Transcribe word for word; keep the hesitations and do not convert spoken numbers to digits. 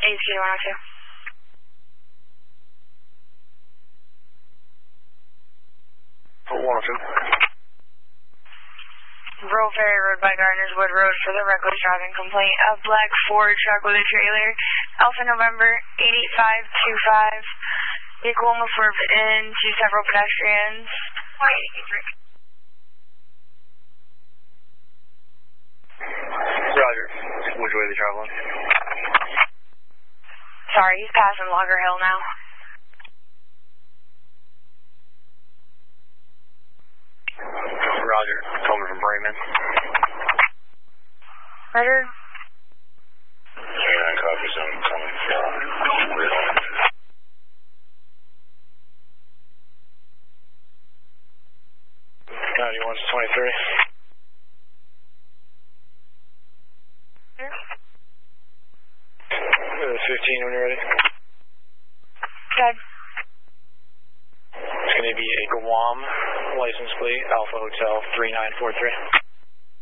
A C one oh two. one oh two. Rural Ferry Road by Gardner's Wood Road for the reckless driving complaint of black Ford truck with a trailer. Alpha November eight eight five two five. Vehicle almost swerved into several pedestrians. Roger. Which way are they traveling? Sorry, he's passing Logger Hill now. Roger. Coming from Bremen. Roger. Yeah, copy zone coming from Riddle. ninety-one to twenty-three. Yeah. fifteen when you're ready. Good. It's going to be a Guam license plate, Alpha Hotel three nine four three.